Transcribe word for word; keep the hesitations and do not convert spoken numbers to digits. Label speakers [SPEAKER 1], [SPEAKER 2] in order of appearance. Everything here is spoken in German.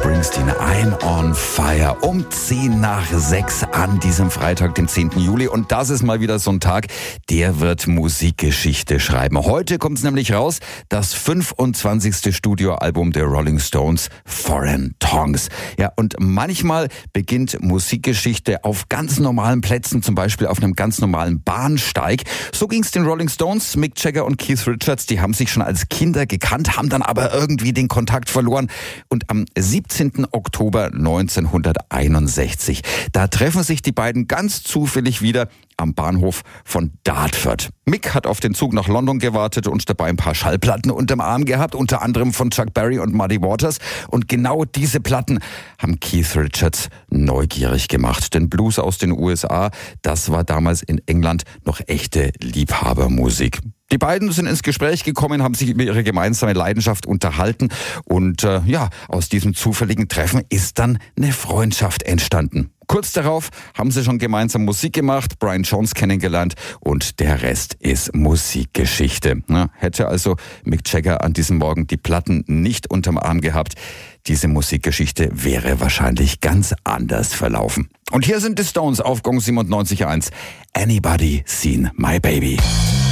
[SPEAKER 1] Springsteen, I'm on fire. Um zehn nach sechs an diesem Freitag, dem zehnten Juli. Und das ist mal wieder so ein Tag, der wird Musikgeschichte schreiben. Heute kommt es nämlich raus, das fünfundzwanzigste Studioalbum der Rolling Stones, Foreign Tongues. Ja, und manchmal beginnt Musikgeschichte auf ganz normalen Plätzen, zum Beispiel auf einem ganz normalen Bahnsteig. So ging es den Rolling Stones, Mick Jagger und Keith Richards. Die haben sich schon als Kinder gekannt, haben dann aber irgendwie den Kontakt verloren. Und am siebzehnten Oktober neunzehnhunderteinundsechzig, da treffen sich die beiden ganz zufällig wieder am Bahnhof von Dartford. Mick hat auf den Zug nach London gewartet und dabei ein paar Schallplatten unterm Arm gehabt, unter anderem von Chuck Berry und Muddy Waters. Und genau diese Platten haben Keith Richards neugierig gemacht. Denn Blues aus den U S A, das war damals in England noch echte Liebhabermusik. Die beiden sind ins Gespräch gekommen, haben sich über ihre gemeinsame Leidenschaft unterhalten und äh, ja, aus diesem zufälligen Treffen ist dann eine Freundschaft entstanden. Kurz darauf haben sie schon gemeinsam Musik gemacht, Brian Jones kennengelernt und der Rest ist Musikgeschichte. Ja, hätte also Mick Jagger an diesem Morgen die Platten nicht unterm Arm gehabt, diese Musikgeschichte wäre wahrscheinlich ganz anders verlaufen. Und hier sind die Stones auf Gong siebenundneunzig Komma eins. Anybody seen my baby?